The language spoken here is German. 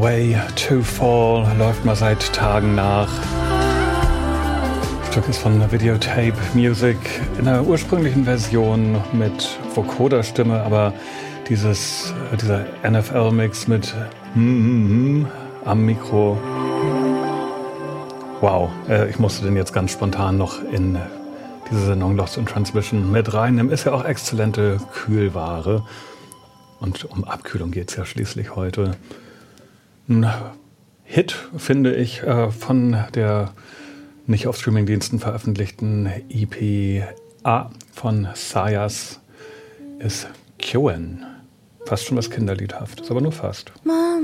Way to Fall läuft mal seit Tagen nach. Das Stück ist von Videotape Music in der ursprünglichen Version mit Vocoder-Stimme, aber dieser NFL-Mix mit am Mikro. Wow, ich musste den jetzt ganz spontan noch in diese Sendung Lost in Transmission mit reinnehmen. Ist ja auch exzellente Kühlware. Und um Abkühlung geht es ja schließlich heute. Ein Hit, finde ich, von der nicht auf Streamingdiensten veröffentlichten EP von Sayas ist Kyoen. Fast schon was Kinderliedhaftes, aber nur fast.